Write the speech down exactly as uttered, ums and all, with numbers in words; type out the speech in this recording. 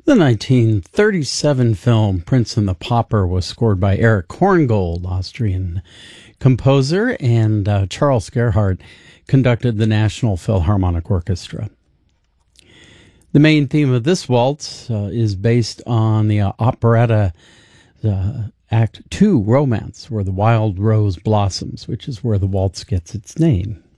The nineteen thirty-seven film Prince and the Pauper was scored by Erich Korngold, Austrian composer, and uh, Charles Gerhardt conducted the National Philharmonic Orchestra. The main theme of this waltz uh, is based on the uh, operetta uh, Act Two Romance, where the wild rose blossoms, which is where the waltz gets its name.